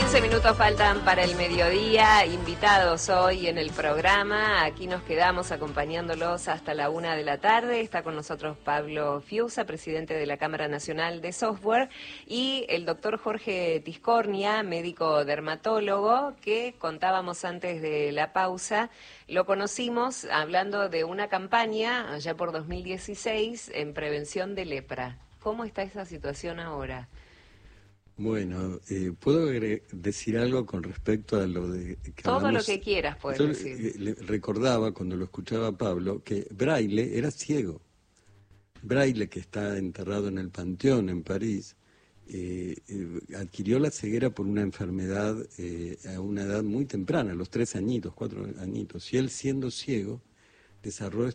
11 minutos faltan para el mediodía, invitados hoy en el programa, aquí nos quedamos acompañándolos hasta la 1 de la tarde, está con nosotros Pablo Fiusa, presidente de la Cámara Nacional de Software, y el doctor Jorge Tiscornia, médico dermatólogo, que contábamos antes de la pausa, lo conocimos hablando de una campaña allá por 2016 en prevención de lepra. ¿Cómo está esa situación ahora? Bueno, ¿puedo decir algo con respecto a lo de que todo hablamos? Lo que quieras puedes decir. Le recordaba cuando lo escuchaba a Pablo que Braille era ciego. Braille, que está enterrado en el Panteón en París, adquirió la ceguera por una enfermedad a una edad muy temprana, a los 3 añitos, 4 añitos, y él, siendo ciego, desarrolló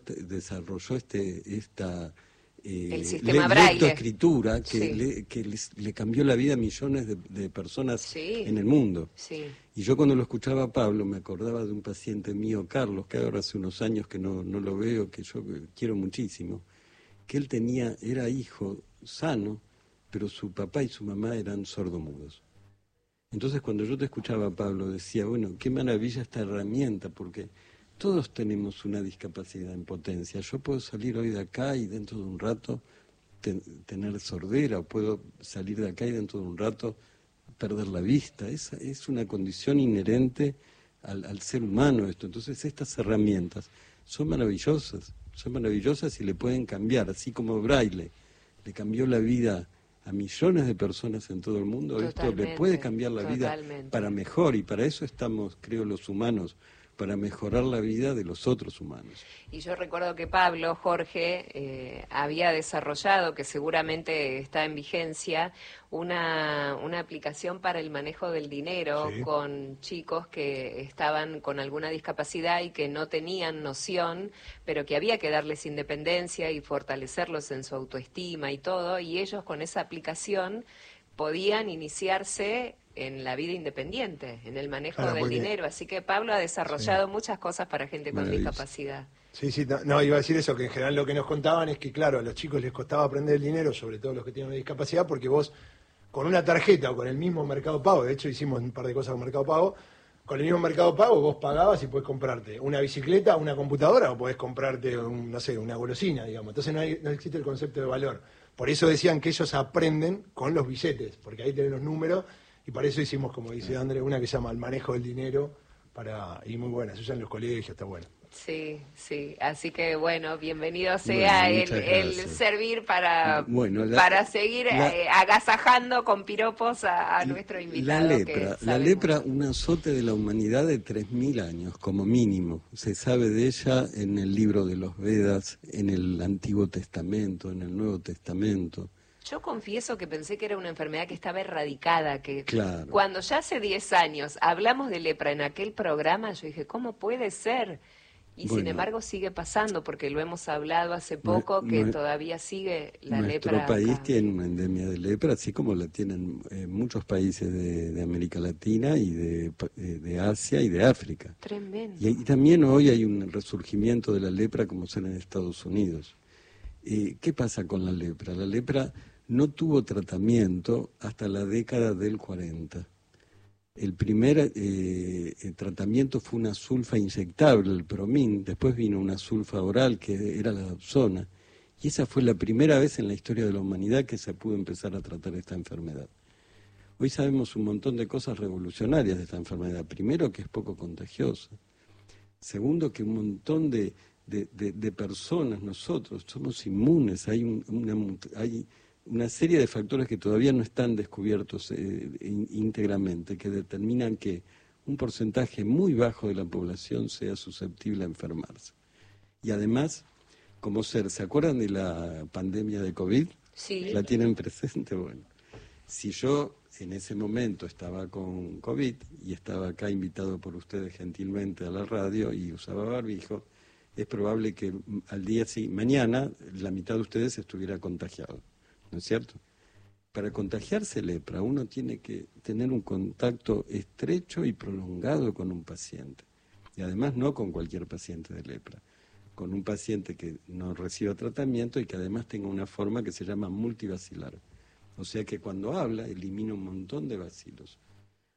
esta el sistema Braille, lectoescritura que, sí, le cambió la vida a millones de personas, sí, en el mundo. Sí. Y yo cuando lo escuchaba a Pablo me acordaba de un paciente mío, Carlos, que ahora hace unos años que no lo veo, que yo quiero muchísimo, que él era hijo sano, pero su papá y su mamá eran sordomudos. Entonces cuando yo te escuchaba, Pablo, decía, bueno, qué maravilla esta herramienta, porque todos tenemos una discapacidad en potencia. Yo puedo salir hoy de acá y dentro de un rato tener sordera, o puedo salir de acá y dentro de un rato perder la vista. Es una condición inherente al ser humano esto. Entonces estas herramientas son maravillosas y le pueden cambiar, así como Braille le cambió la vida a millones de personas en todo el mundo. Totalmente, esto le puede cambiar la vida para mejor, y para eso estamos, creo, los humanos, para mejorar la vida de los otros humanos. Y yo recuerdo que Pablo, Jorge, había desarrollado, que seguramente está en vigencia, una aplicación para el manejo del dinero, sí, con chicos que estaban con alguna discapacidad y que no tenían noción, pero que había que darles independencia y fortalecerlos en su autoestima y todo, y ellos con esa aplicación podían iniciarse en la vida independiente, en el manejo del dinero. Así que Pablo ha desarrollado muchas cosas para gente con discapacidad. Sí, no, iba a decir eso, que en general lo que nos contaban es que, claro, a los chicos les costaba aprender el dinero, sobre todo los que tienen una discapacidad, porque vos, con una tarjeta o con el mismo Mercado Pago, de hecho hicimos un par de cosas con Mercado Pago, con el mismo Mercado Pago vos pagabas y podés comprarte una bicicleta, una computadora, o podés comprarte, una golosina, digamos. Entonces no existe el concepto de valor. Por eso decían que ellos aprenden con los billetes, porque ahí tienen los números. Y para eso hicimos, como dice André, una que se llama el manejo del dinero, y muy buena, se usa en los colegios, está bueno. Sí, así que bueno, bienvenido sea el servir para seguir agasajando con piropos a nuestro invitado. La lepra, un azote de la humanidad de 3.000 años, como mínimo. Se sabe de ella en el libro de los Vedas, en el Antiguo Testamento, en el Nuevo Testamento. Yo confieso que pensé que era una enfermedad que estaba erradicada, que claro, cuando ya hace 10 años hablamos de lepra en aquel programa, yo dije, ¿cómo puede ser? Y sin embargo sigue pasando, porque lo hemos hablado hace poco, que todavía sigue la lepra. Nuestro país tiene una endemia de lepra, así como la tienen muchos países de América Latina y de Asia y de África. Tremendo. Y también hoy hay un resurgimiento de la lepra, como será en Estados Unidos. ¿Qué pasa con la lepra? La lepra no tuvo tratamiento hasta la década del 40. El primer tratamiento fue una sulfa inyectable, el Promin, después vino una sulfa oral que era la Dapsona, y esa fue la primera vez en la historia de la humanidad que se pudo empezar a tratar esta enfermedad. Hoy sabemos un montón de cosas revolucionarias de esta enfermedad. Primero, que es poco contagiosa. Segundo, que un montón de personas, nosotros, somos inmunes. Hay una serie de factores que todavía no están descubiertos íntegramente, que determinan que un porcentaje muy bajo de la población sea susceptible a enfermarse. Y además, ¿se acuerdan de la pandemia de COVID? Sí. ¿La tienen presente? Bueno, si yo en ese momento estaba con COVID y estaba acá invitado por ustedes gentilmente a la radio y usaba barbijo, es probable que mañana la mitad de ustedes estuviera contagiado. ¿No es cierto? Para contagiarse lepra uno tiene que tener un contacto estrecho y prolongado con un paciente. Y además no con cualquier paciente de lepra, con un paciente que no reciba tratamiento y que además tenga una forma que se llama multibacilar. O sea que cuando habla elimina un montón de bacilos.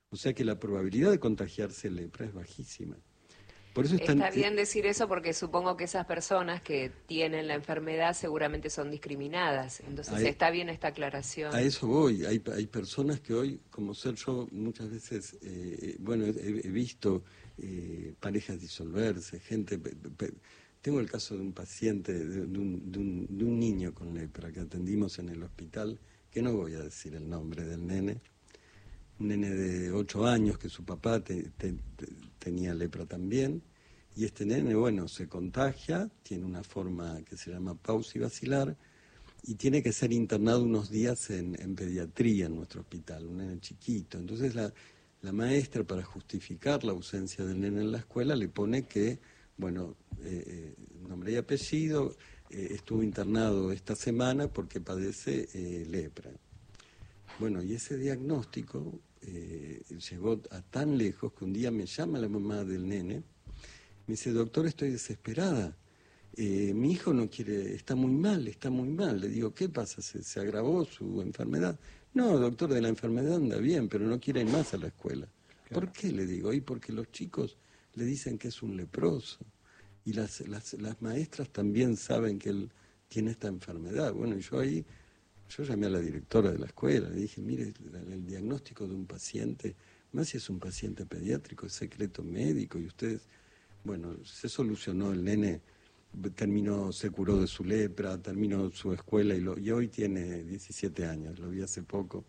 O sea que la probabilidad de contagiarse lepra es bajísima. Por eso Está bien decir eso porque supongo que esas personas que tienen la enfermedad seguramente son discriminadas. Entonces está bien esta aclaración. A eso voy. Hay personas que hoy, como ser yo, muchas veces, bueno, he visto parejas disolverse, gente... Tengo el caso de un paciente, de un niño con lepra que atendimos en el hospital, que no voy a decir el nombre del nene, un nene de 8 años que su papá tenía lepra también, y este nene, bueno, se contagia, tiene una forma que se llama paucibacilar, y tiene que ser internado unos días en pediatría en nuestro hospital, un nene chiquito. Entonces la maestra, para justificar la ausencia del nene en la escuela, le pone que, bueno, nombre y apellido, estuvo internado esta semana porque padece lepra. Bueno, y ese diagnóstico llegó a tan lejos que un día me llama la mamá del nene, me dice, doctor, estoy desesperada, mi hijo no quiere, está muy mal. Le digo, ¿qué pasa? ¿Se agravó su enfermedad? No, doctor, de la enfermedad anda bien, pero no quiere ir más a la escuela. Claro. ¿Por qué? Le digo, y porque los chicos le dicen que es un leproso, y las maestras también saben que él tiene esta enfermedad. Bueno, y yo llamé a la directora de la escuela, le dije, mire, el diagnóstico de un paciente, más si es un paciente pediátrico, es secreto médico, y ustedes, bueno, se solucionó, el nene se curó de su lepra, terminó su escuela y hoy tiene 17 años, lo vi hace poco.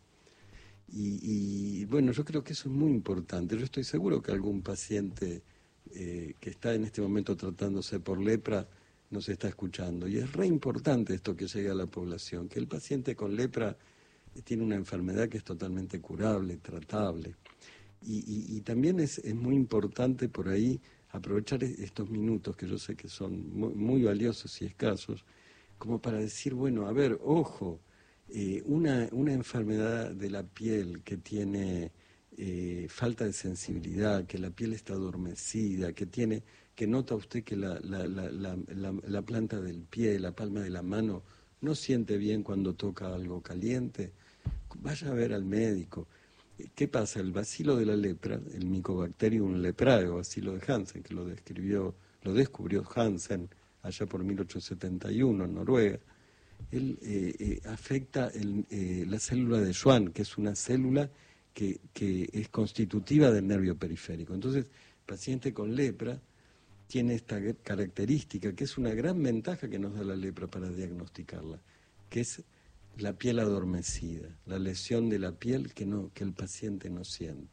Y bueno, yo creo que eso es muy importante. Yo estoy seguro que algún paciente que está en este momento tratándose por lepra nos está escuchando. Y es re importante esto que llegue a la población, que el paciente con lepra tiene una enfermedad que es totalmente curable, tratable. Y también es muy importante por ahí aprovechar estos minutos, que yo sé que son muy valiosos y escasos, como para decir, bueno, a ver, ojo, una enfermedad de la piel que tiene falta de sensibilidad, que la piel está adormecida, que nota usted que la planta del pie, la palma de la mano, no siente bien cuando toca algo caliente, vaya a ver al médico. ¿Qué pasa? El bacilo de la lepra, el Mycobacterium leprae, o bacilo de Hansen, que lo descubrió Hansen allá por 1871 en Noruega, él afecta la célula de Schwann, que es una célula que es constitutiva del nervio periférico. Entonces, el paciente con lepra tiene esta característica, que es una gran ventaja que nos da la lepra para diagnosticarla, que es la piel adormecida, la lesión de la piel que el paciente no siente.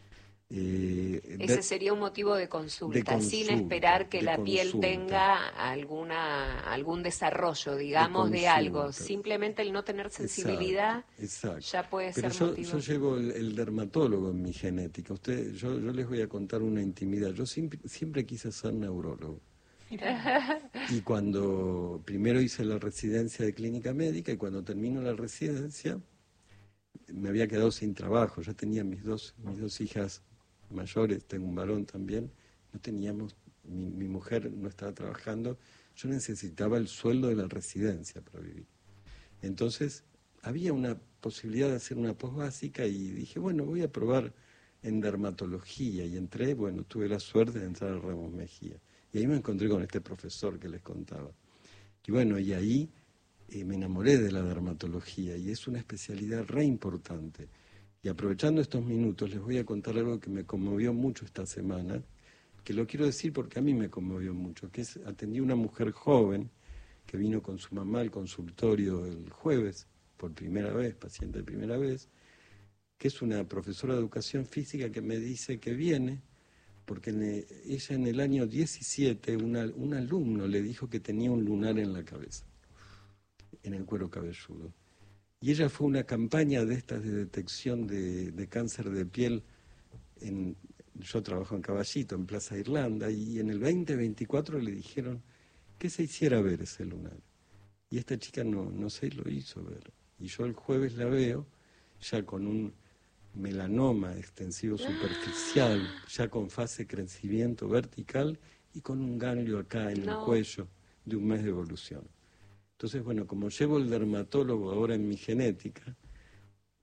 Ese sería un motivo de consulta, sin esperar que la piel tenga algún desarrollo, digamos, de algo. Simplemente el no tener sensibilidad ya puede ser motivo. Yo llevo el dermatólogo en mi genética. Yo les voy a contar una intimidad. Yo siempre quise ser neurólogo. Y cuando primero hice la residencia de clínica médica y cuando termino la residencia me había quedado sin trabajo. Ya tenía mis dos hijas mayores, tengo un varón también, no teníamos, mi mujer no estaba trabajando, yo necesitaba el sueldo de la residencia para vivir. Entonces había una posibilidad de hacer una posbásica y dije, bueno, voy a probar en dermatología, y entré, bueno, tuve la suerte de entrar a Ramos Mejía. Y ahí me encontré con este profesor que les contaba. Y bueno, y ahí me enamoré de la dermatología, y es una especialidad re importante. Y aprovechando estos minutos, les voy a contar algo que me conmovió mucho esta semana, que lo quiero decir porque a mí me conmovió mucho, que es, atendí a una mujer joven que vino con su mamá al consultorio el jueves, por primera vez, paciente de primera vez, que es una profesora de educación física que me dice que viene porque ella en el año 17, un alumno le dijo que tenía un lunar en la cabeza, en el cuero cabelludo. Y ella fue a una campaña de estas de detección de cáncer de piel, yo trabajo en Caballito, en Plaza Irlanda, y en el 2024 le dijeron que se hiciera ver ese lunar. Y esta chica no se lo hizo ver. Y yo el jueves la veo, ya con un melanoma extensivo superficial, ya con fase de crecimiento vertical y con un ganglio acá en el cuello de un mes de evolución. Entonces, bueno, como llevo el dermatólogo ahora en mi genética,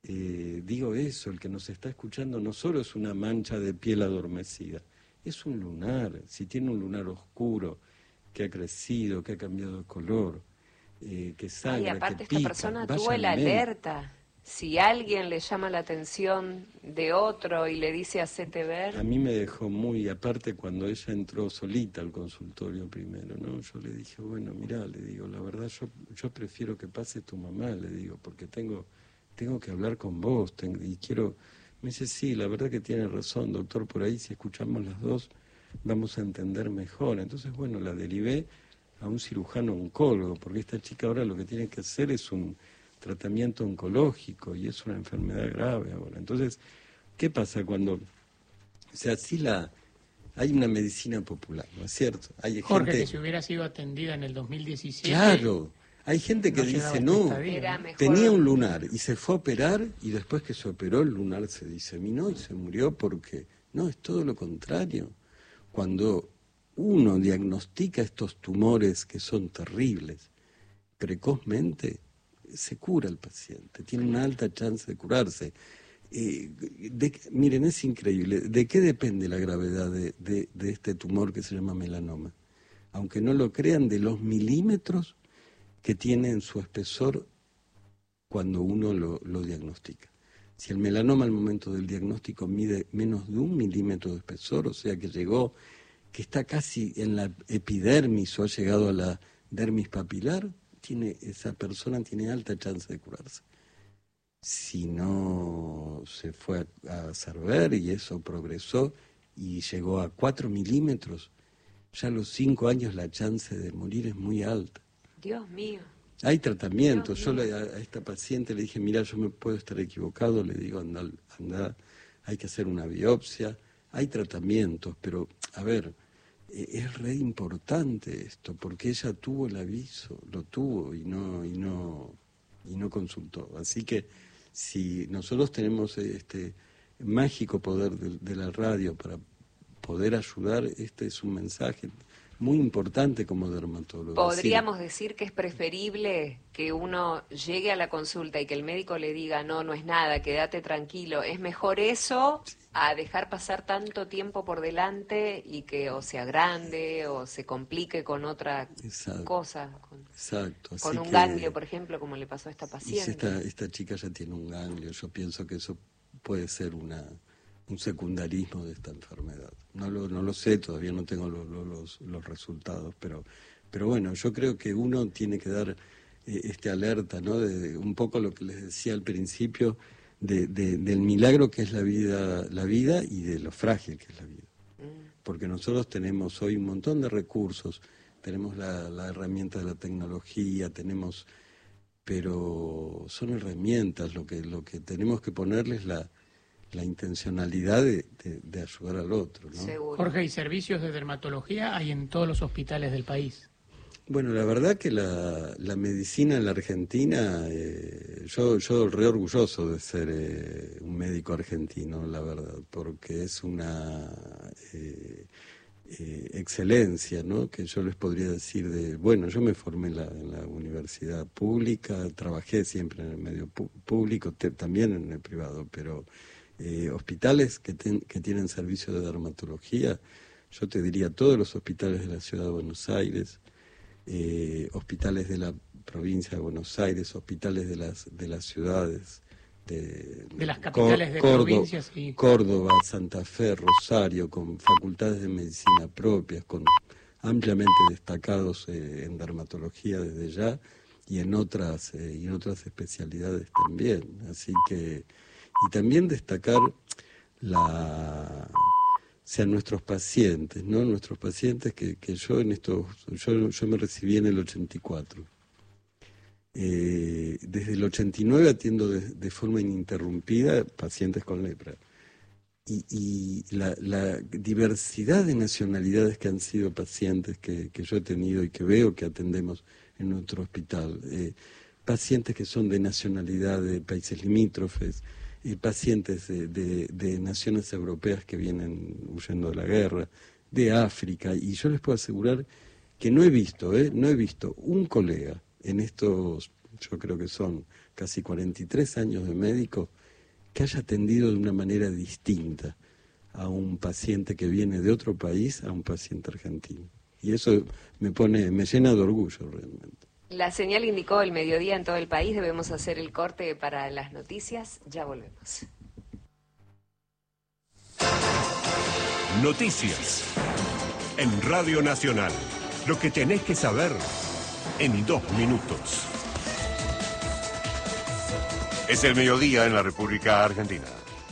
digo eso, el que nos está escuchando no solo es una mancha de piel adormecida, es un lunar. Si tiene un lunar oscuro, que ha crecido, que ha cambiado de color, que sangra, aparte que pica, esta persona tuvo la alerta. Si alguien le llama la atención de otro y le dice hacete ver... A mí me dejó muy, aparte cuando ella entró solita al consultorio primero, ¿no? Yo le dije, bueno, mirá, le digo, la verdad yo prefiero que pase tu mamá, le digo, porque tengo que hablar con vos, y quiero... Me dice, sí, la verdad que tiene razón, doctor, por ahí si escuchamos las dos vamos a entender mejor. Entonces, bueno, la derivé a un cirujano oncólogo, porque esta chica ahora lo que tiene que hacer es un tratamiento oncológico y es una enfermedad grave ahora. Entonces, ¿qué pasa cuando... O sea, hay una medicina popular, ¿no es cierto? Hay Jorge, gente... que si hubiera sido atendida en el 2017... Claro, hay gente que dice, no, tenía un lunar y se fue a operar y después que se operó el lunar se diseminó y se murió porque... No, es todo lo contrario. Cuando uno diagnostica estos tumores que son terribles, precozmente, se cura el paciente, tiene una alta chance de curarse. Miren, es increíble. ¿De qué depende la gravedad de este tumor que se llama melanoma? Aunque no lo crean, de los milímetros que tiene en su espesor cuando uno lo diagnostica. Si el melanoma al momento del diagnóstico mide menos de 1 milímetro de espesor, o sea que está casi en la epidermis o ha llegado a la dermis papilar, esa persona tiene alta chance de curarse. Si no se fue a hacer ver y eso progresó y llegó a 4 milímetros, ya a los 5 años la chance de morir es muy alta. Dios mío. Hay tratamientos. Yo a esta paciente le dije, mira, yo me puedo estar equivocado, le digo, anda, hay que hacer una biopsia. Hay tratamientos, pero, a ver, es re importante esto, porque ella tuvo el aviso, lo tuvo y no consultó. Así que si nosotros tenemos este mágico poder de la radio para poder ayudar, este es un mensaje muy importante como dermatólogo. Podríamos decir que es preferible que uno llegue a la consulta y que el médico le diga, no es nada, quédate tranquilo. ¿Es mejor eso a dejar pasar tanto tiempo por delante y que o se agrande o se complique con otra cosa? Exacto. Con un ganglio, por ejemplo, como le pasó a esta paciente. Esta chica ya tiene un ganglio. Yo pienso que eso puede ser un secundarismo de esta enfermedad. No lo sé, todavía no tengo los resultados, pero bueno, yo creo que uno tiene que dar alerta, ¿no? De un poco lo que les decía al principio, del milagro que es la vida y de lo frágil que es la vida. Porque nosotros tenemos hoy un montón de recursos, tenemos la herramienta de la tecnología, pero son herramientas, lo que tenemos que ponerles la intencionalidad de ayudar al otro, ¿no? Seguro. Jorge, ¿y servicios de dermatología hay en todos los hospitales del país? Bueno, la verdad que la medicina en la Argentina, yo re orgulloso de ser un médico argentino, la verdad, porque es una excelencia, ¿no? Que yo les podría decir bueno, yo me formé en la universidad pública, trabajé siempre en el medio público, también en el privado, pero hospitales que tienen servicio de dermatología, yo te diría todos los hospitales de la ciudad de Buenos Aires, hospitales de la provincia de Buenos Aires, hospitales de las ciudades de las capitales de provincias, sí. Córdoba, Santa Fe, Rosario, con facultades de medicina propias, con ampliamente destacados en dermatología desde ya y en otras especialidades también. Así que, y también destacar nuestros pacientes, ¿no? Nuestros pacientes que yo me recibí en el 84. Desde el 89 atiendo de forma ininterrumpida pacientes con lepra. Y la diversidad de nacionalidades que han sido pacientes que yo he tenido y que veo que atendemos en nuestro hospital, pacientes que son de nacionalidad de países limítrofes, pacientes de naciones europeas que vienen huyendo de la guerra, de África, y yo les puedo asegurar que no he visto un colega en estos, yo creo que son casi 43 años de médico, que haya atendido de una manera distinta a un paciente que viene de otro país a un paciente argentino. Y eso me llena de orgullo realmente. La señal indicó el mediodía en todo el país. Debemos hacer el corte para las noticias. Ya volvemos. Noticias en Radio Nacional. Lo que tenés que saber en 2 minutos. Es el mediodía en la República Argentina.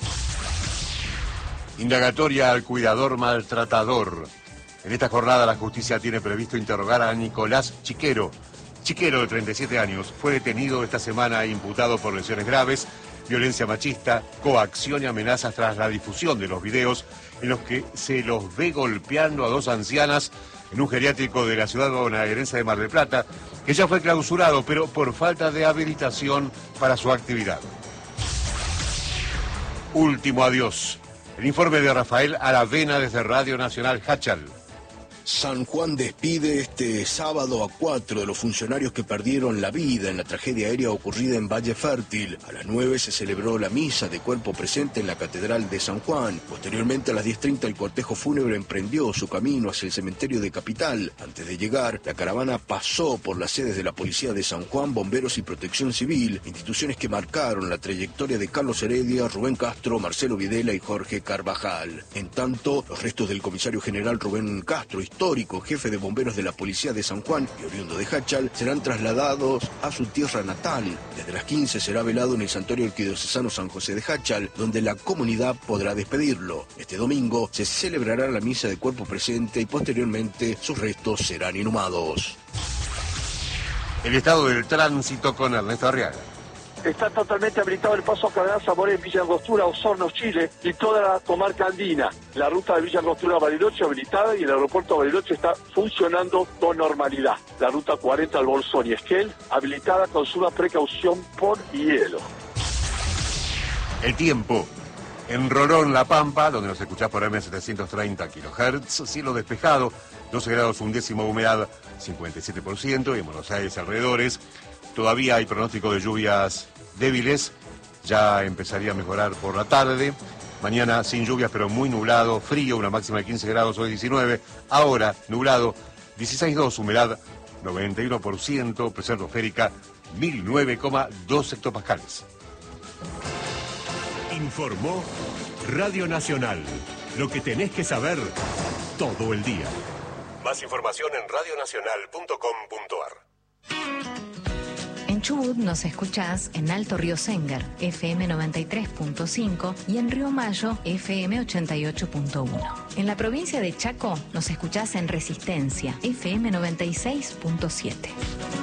Indagatoria al cuidador maltratador. En esta jornada la justicia tiene previsto interrogar a Nicolás Chiquero. Chiquero, de 37 años, fue detenido esta semana e imputado por lesiones graves, violencia machista, coacción y amenazas tras la difusión de los videos en los que se los ve golpeando a 2 ancianas en un geriátrico de la ciudad bonaerense de Mar del Plata, que ya fue clausurado, pero por falta de habilitación para su actividad. Último adiós. El informe de Rafael Aravena desde Radio Nacional Hachal. San Juan despide este sábado a 4 de los funcionarios que perdieron la vida en la tragedia aérea ocurrida en Valle Fértil. A las 9 se celebró la misa de cuerpo presente en la Catedral de San Juan. Posteriormente, a las 10:30, el cortejo fúnebre emprendió su camino hacia el cementerio de Capital. Antes de llegar, la caravana pasó por las sedes de la Policía de San Juan, Bomberos y Protección Civil, instituciones que marcaron la trayectoria de Carlos Heredia, Rubén Castro, Marcelo Videla y Jorge Carvajal. En tanto, los restos del comisario general Rubén Castro, histórico jefe de bomberos de la Policía de San Juan y oriundo de Hachal, serán trasladados a su tierra natal. Desde las 15 será velado en el Santuario Arquidiocesano San José de Hachal, donde la comunidad podrá despedirlo. Este domingo se celebrará la misa de cuerpo presente y posteriormente sus restos serán inhumados. El estado del tránsito con Ernesto Arriaga. Está totalmente habilitado el paso a Cardenal Zamora en Villa Angostura, Osorno, Chile, y toda la comarca andina. La ruta de Villa Angostura a Bariloche habilitada y el aeropuerto de Bariloche está funcionando con normalidad. La ruta 40 al Bolsón y Esquel habilitada con suma precaución por hielo. El tiempo. En Rolón, La Pampa, donde nos escuchás por M730 kHz, cielo despejado, 12 grados 1/10, humedad 57%, y en Buenos Aires alrededores todavía hay pronóstico de lluvias débiles, ya empezaría a mejorar por la tarde. Mañana sin lluvias, pero muy nublado, frío, una máxima de 15 grados, hoy 19. Ahora, nublado, 16,2, humedad 91%, presión atmosférica 1009,2 hectopascales. Informó Radio Nacional. Lo que tenés que saber todo el día. Más información en radionacional.com.ar. En Chubut nos escuchás en Alto Río Sénger, FM 93.5 y en Río Mayo, FM 88.1. En la provincia de Chaco nos escuchás en Resistencia, FM 96.7.